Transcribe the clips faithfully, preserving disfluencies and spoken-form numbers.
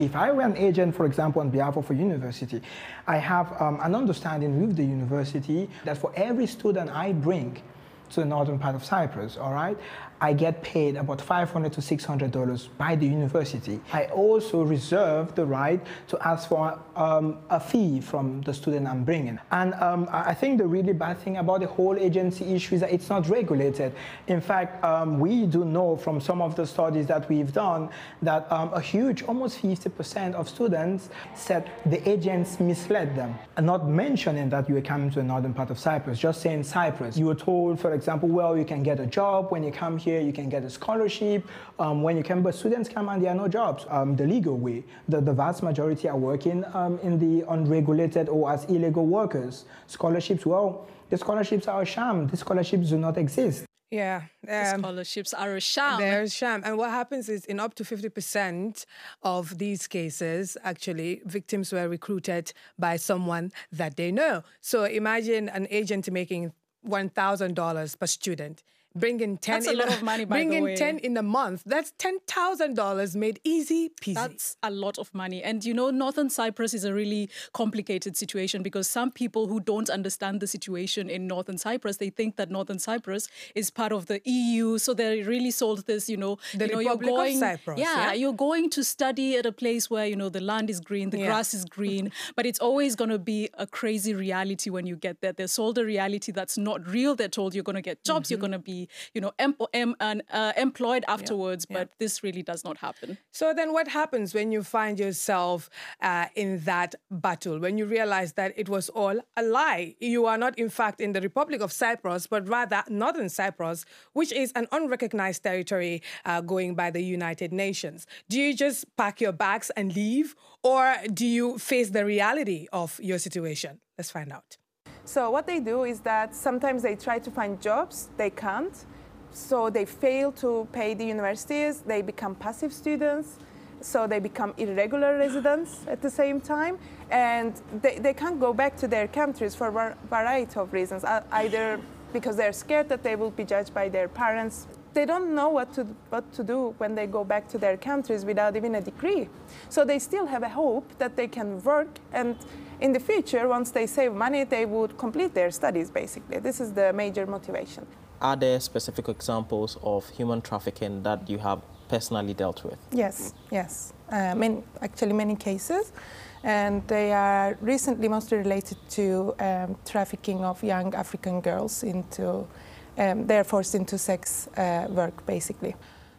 If I were an agent, for example, on behalf of a university, I have um, an understanding with the university that for every student I bring to the northern part of Cyprus, all right, I get paid about five hundred to six hundred dollars by the university. I also reserve the right to ask for um, a fee from the student I'm bringing. And um, I think the really bad thing about the whole agency issue is that it's not regulated. In fact, um, we do know from some of the studies that we've done that um, a huge, almost fifty percent of students said the agents misled them. And not mentioning that you were coming to the northern part of Cyprus, just saying Cyprus. You were told, for example, well, you can get a job when you come here. You can get a scholarship um, when you can, but students come and there are no jobs. Um, the legal way, the, the vast majority are working um, in the unregulated or as illegal workers. Scholarships, well, the scholarships are a sham. The scholarships do not exist. Yeah. Um, scholarships are a sham. They're a sham. And what happens is in up to fifty percent of these cases, actually, victims were recruited by someone that they know. So imagine an agent making one thousand dollars per student. Bringing ten That's a in lot of money, by the bringing way. ten in a month. That's ten thousand dollars made easy peasy. That's a lot of money. And you know, Northern Cyprus is a really complicated situation because some people who don't understand the situation in Northern Cyprus, they think that Northern Cyprus is part of the E U. So they really sold this, you know, the you know, Republic you're going, of Cyprus. Yeah, yeah, you're going to study at a place where, you know, the land is green, the yeah. grass is green, but it's always going to be a crazy reality when you get there. They're sold a reality that's not real. They're told you're going to get jobs, mm-hmm. you're going to be, you know, em em and, uh, employed afterwards, yeah. Yeah. but this really does not happen. So then what happens when you find yourself uh, in that battle, when you realize that it was all a lie? You are not, in fact, in the Republic of Cyprus, but rather Northern Cyprus, which is an unrecognized territory uh, going by the United Nations. Do you just pack your bags and leave, or do you face the reality of your situation? Let's find out. So what they do is that sometimes they try to find jobs, they can't. So they fail to pay the universities, they become passive students, so they become irregular residents at the same time, and they, they can't go back to their countries for a variety of reasons, either because they're scared that they will be judged by their parents. They don't know what to, what to do when they go back to their countries without even a degree. So they still have a hope that they can work, and in the future, once they save money, they would complete their studies, basically. This is the major motivation. Are there specific examples of human trafficking that you have personally dealt with? Yes, yes. Uh, many, actually, many cases. And they are recently mostly related to um, trafficking of young African girls into, um, they're forced into sex uh, work, basically.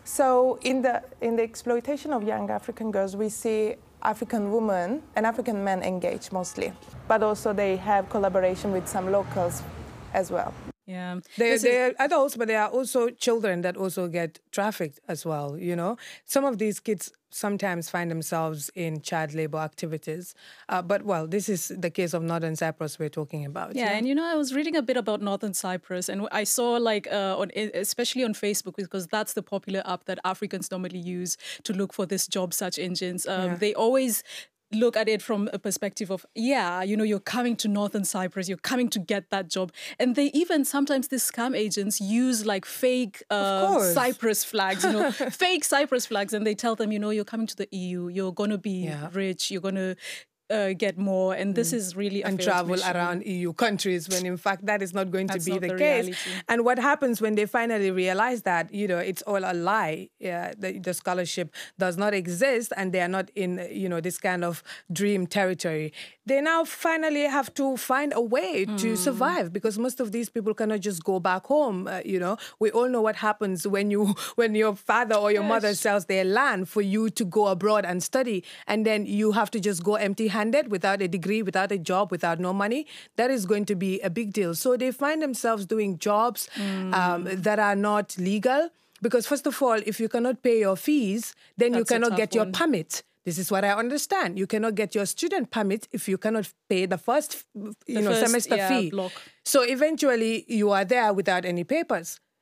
So in the, in the exploitation of young African girls, we see African women and African men engage mostly. But also they have collaboration with some locals as well. Yeah, they, they're adults, but there are also children that also get trafficked as well, you know. Some of these kids sometimes find themselves in child labor activities. Uh, but, well, this is the case of Northern Cyprus we're talking about. Yeah, yeah, and, you know, I was reading a bit about Northern Cyprus, and I saw, like, uh, on, especially on Facebook, because that's the popular app that Africans normally use to look for this job search engines. Um, yeah. They always look at it from a perspective of, yeah, you know, you're coming to Northern Cyprus, you're coming to get that job. And they even, sometimes these scam agents use like fake uh, Cyprus flags, you know, fake Cyprus flags. And they tell them, you know, you're coming to the E U, you're going to be yeah. rich, you're going to Uh, get more, and this mm. is really a and travel around E U countries when in fact that is not going That's to be the, the case. Reality. And what happens when they finally realize that, you know, it's all a lie, yeah, the, the scholarship does not exist and they are not in, you know, this kind of dream territory, they now finally have to find a way mm. to survive, because most of these people cannot just go back home. Uh, you know, we all know what happens when you when your father or your yes. mother sells their land for you to go abroad and study, and then you have to just go empty-handed without a degree, without a job, without no money. That is going to be a big deal. So they find themselves doing jobs mm. um, that are not legal, because first of all, if you cannot pay your fees, then That's you cannot get your one. permit. This is what I understand. You cannot get your student permit if you cannot pay the first, you the know, first, semester yeah, fee. Block. So eventually you are there without any papers.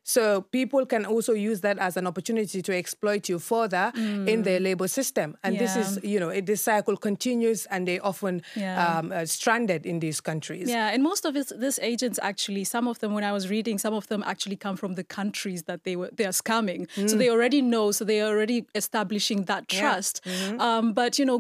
So people can also use that as an opportunity to exploit you further mm. in their labor system. And yeah. this is, you know, it, this cycle continues, and they often yeah. um, are stranded in these countries. Yeah, and most of it, these agents actually, some of them, when I was reading, some of them actually come from the countries that they were they are scamming. Mm. So they already know, so they are already establishing that trust. Yeah. Mm-hmm. um, but, you know,